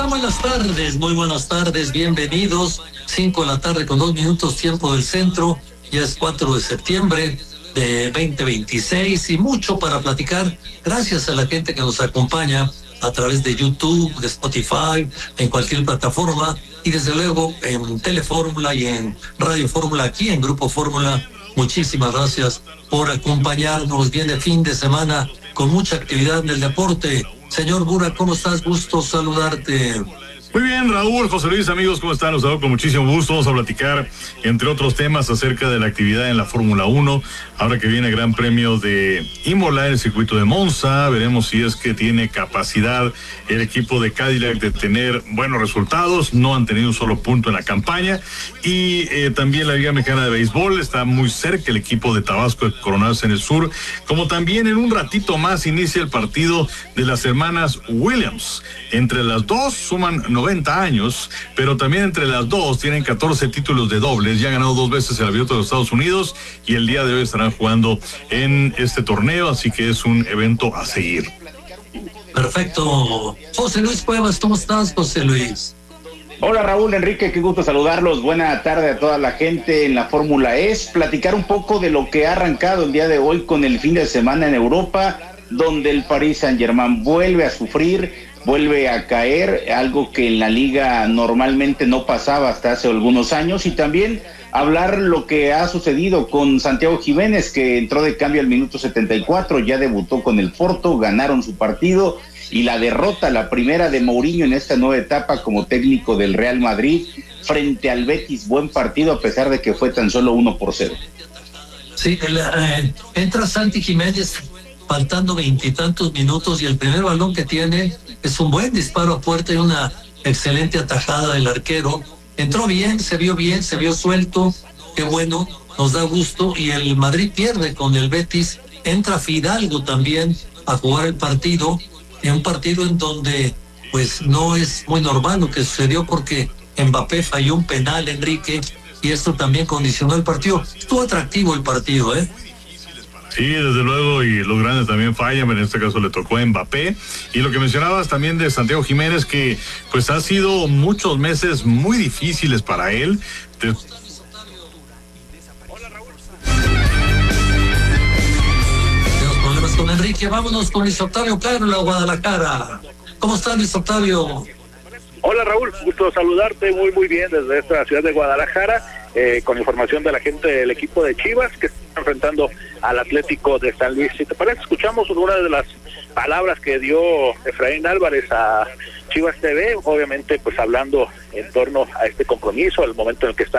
están? Buenas tardes, muy buenas tardes, bienvenidos. 5 de la tarde con 2 minutos, tiempo del centro. Ya es 4 de septiembre de 2026 y mucho para platicar. Gracias a la gente que nos acompaña a través de YouTube, de Spotify, en cualquier plataforma y desde luego en Telefórmula y en Radio Fórmula, aquí en Grupo Fórmula. Muchísimas gracias por acompañarnos. Viene fin de semana con mucha actividad en el deporte. Señor Bura, ¿cómo estás? Gusto saludarte. Muy bien, Raúl, José Luis, amigos, ¿cómo están? Los saludo con muchísimo gusto. Vamos a platicar, entre otros temas, acerca de la actividad en la Fórmula 1. Ahora que viene el Gran Premio de Imola, el circuito de Monza, veremos si es que tiene capacidad el equipo de Cadillac de tener buenos resultados. No han tenido un solo punto en la campaña. Y también la Liga Mexicana de Béisbol, está muy cerca el equipo de Tabasco de coronarse en el sur. Como también en un ratito más inicia el partido de las hermanas Williams. Entre las dos suman 90 años, pero también entre las dos tienen 14 títulos de dobles. Ya han ganado 2 veces el Abierto de los Estados Unidos y el día de hoy estarán jugando en este torneo, así que es un evento a seguir. Perfecto. José Luis Cuevas, ¿cómo estás, José Luis? Hola Raúl, Enrique, qué gusto saludarlos. Buena tarde a toda la gente en la Fórmula E. Platicar un poco de lo que ha arrancado el día de hoy con el fin de semana en Europa, donde el Paris Saint-Germain vuelve a sufrir, vuelve a caer, algo que en la liga normalmente no pasaba hasta hace algunos años, y también hablar lo que ha sucedido con Santiago Jiménez, que entró de cambio al minuto 74, ya debutó con el Porto, ganaron su partido, y la derrota, la primera de Mourinho en esta nueva etapa como técnico del Real Madrid frente al Betis. Buen partido a pesar de que fue tan solo 1-0. Sí, entra Santi Jiménez faltando 20 y tantos minutos y el primer balón que tiene es un buen disparo a puerta y una excelente atajada del arquero. Entró bien, se vio suelto, qué bueno, nos da gusto. Y el Madrid pierde con el Betis. Entra Fidalgo también a jugar el partido, en un partido en donde pues no es muy normal lo que sucedió, porque Mbappé falló un penal, Enrique, y esto también condicionó el partido. Estuvo atractivo el partido, Sí, desde luego, y los grandes también fallan, en este caso le tocó a Mbappé. Y lo que mencionabas también de Santiago Jiménez, que pues ha sido muchos meses muy difíciles para él. Tenemos problemas con Enrique. Vámonos con Luis Octavio Claro en la Guadalajara. ¿Cómo está, Luis Octavio? Hola Raúl, gusto saludarte, muy bien desde esta ciudad de Guadalajara, con información de la gente del equipo de Chivas que está enfrentando al Atlético de San Luis. Si te parece, escuchamos una de las palabras que dio Efraín Álvarez a Chivas TV, obviamente pues hablando en torno a este compromiso, al momento en el que está